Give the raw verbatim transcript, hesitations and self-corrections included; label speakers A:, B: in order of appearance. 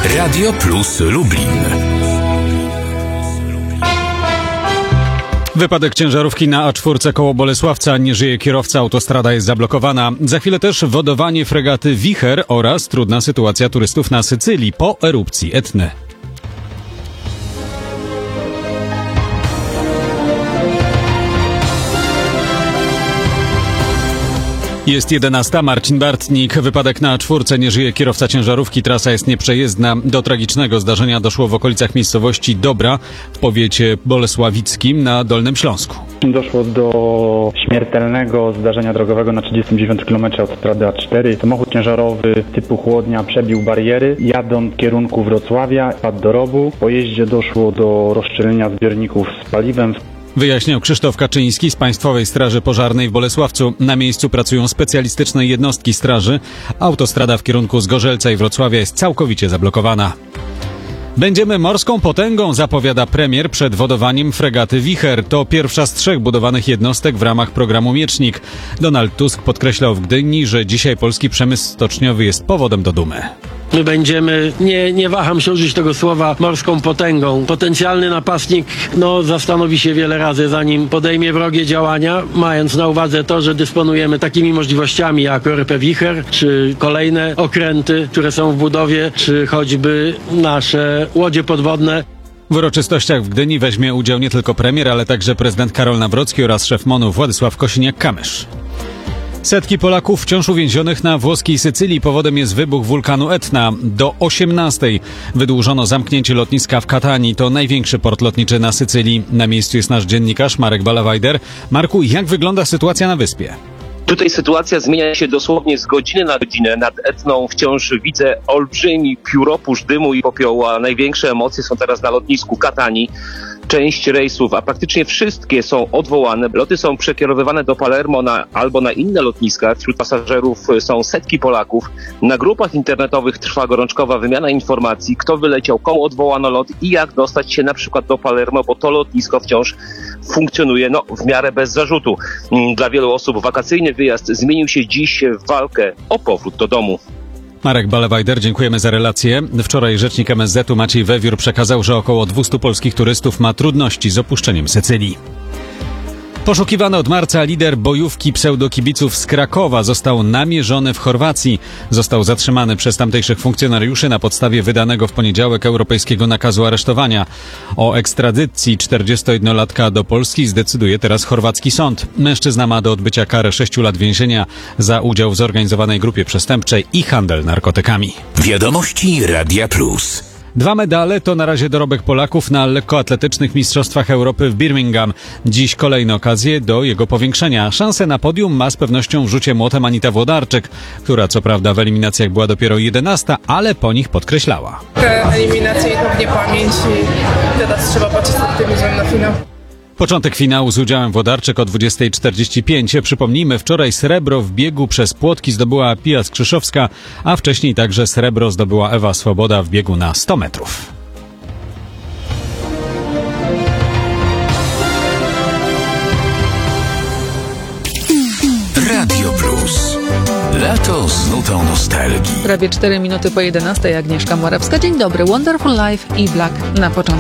A: Radio Plus Lublin.
B: Wypadek ciężarówki na A cztery koło Bolesławca. Nie żyje kierowca, autostrada jest zablokowana. Za chwilę też wodowanie fregaty Wicher oraz trudna sytuacja turystów na Sycylii po erupcji Etny. Jest jedenasta. Marcin Bartnik. Wypadek na A cztery. Nie żyje kierowca ciężarówki. Trasa jest nieprzejezdna. Do tragicznego zdarzenia doszło w okolicach miejscowości Dobra w powiecie bolesławickim na Dolnym Śląsku.
C: Doszło do śmiertelnego zdarzenia drogowego na trzydziestym dziewiątym kilometrze autostrady A cztery. Samochód ciężarowy typu chłodnia przebił bariery, jadąc w kierunku Wrocławia, wpadł do rowu. Po jeździe doszło do rozszczelenia zbiorników z paliwem.
B: Wyjaśniał Krzysztof Kaczyński z Państwowej Straży Pożarnej w Bolesławcu. Na miejscu pracują specjalistyczne jednostki straży. Autostrada w kierunku Zgorzelca i Wrocławia jest całkowicie zablokowana. Będziemy morską potęgą, zapowiada premier przed wodowaniem fregaty Wicher. To pierwsza z trzech budowanych jednostek w ramach programu Miecznik. Donald Tusk podkreślał w Gdyni, że dzisiaj polski przemysł stoczniowy jest powodem do dumy.
D: My będziemy, nie, nie waham się użyć tego słowa, morską potęgą. Potencjalny napastnik no, zastanowi się wiele razy, zanim podejmie wrogie działania, mając na uwadze to, że dysponujemy takimi możliwościami jak O R P Wicher, czy kolejne okręty, które są w budowie, czy choćby nasze łodzie podwodne.
B: W uroczystościach w Gdyni weźmie udział nie tylko premier, ale także prezydent Karol Nawrocki oraz szef M O N-u Władysław Kosiniak-Kamysz. Setki Polaków wciąż uwięzionych na włoskiej Sycylii. Powodem jest wybuch wulkanu Etna. Do osiemnastej wydłużono zamknięcie lotniska w Katanii. To największy port lotniczy na Sycylii. Na miejscu jest nasz dziennikarz Marek Ballewajder. Marku, jak wygląda sytuacja na wyspie?
E: Tutaj sytuacja zmienia się dosłownie z godziny na godzinę. Nad Etną wciąż widzę olbrzymi pióropusz dymu i popiołu, a największe emocje są teraz na lotnisku Katanii. Część rejsów, a praktycznie wszystkie są odwołane. Loty są przekierowywane do Palermo na, albo na inne lotniska. Wśród pasażerów są setki Polaków. Na grupach internetowych trwa gorączkowa wymiana informacji, kto wyleciał, komu odwołano lot i jak dostać się na przykład do Palermo, bo to lotnisko wciąż funkcjonuje no, w miarę bez zarzutu. Dla wielu osób wakacyjny wyjazd zmienił się dziś w walkę o powrót do domu.
B: Marek Ballewajder, dziękujemy za relację. Wczoraj rzecznik M S Z-u Maciej Wewiór przekazał, że około dwieście polskich turystów ma trudności z opuszczeniem Sycylii. Poszukiwany od marca lider bojówki pseudokibiców z Krakowa został namierzony w Chorwacji. Został zatrzymany przez tamtejszych funkcjonariuszy na podstawie wydanego w poniedziałek europejskiego nakazu aresztowania. O ekstradycji czterdziestojednolatka do Polski zdecyduje teraz chorwacki sąd. Mężczyzna ma do odbycia karę sześciu lat więzienia za udział w zorganizowanej grupie przestępczej i handel narkotykami.
A: Wiadomości Radia Plus.
B: Dwa medale to na razie dorobek Polaków na lekkoatletycznych mistrzostwach Europy w Birmingham. Dziś kolejne okazje do jego powiększenia. Szansę na podium ma z pewnością w rzucie młotem Anita Włodarczyk, która co prawda w eliminacjach była dopiero jedenasta, ale po nich podkreślała.
F: Te eliminacje i pewnie pamięć i teraz trzeba patrzeć z optymizmem na finał.
B: Początek finału z udziałem Włodarczyk o dwudziestej czterdzieści pięć. Przypomnijmy, wczoraj srebro w biegu przez płotki zdobyła Pia Skrzyszowska, a wcześniej także srebro zdobyła Ewa Swoboda w biegu na sto metrów.
A: Radio Plus. Lato z nutą nostalgii.
G: Prawie cztery minuty po jedenastej. Agnieszka Morawska. Dzień dobry. Wonderful Life i Black na początek.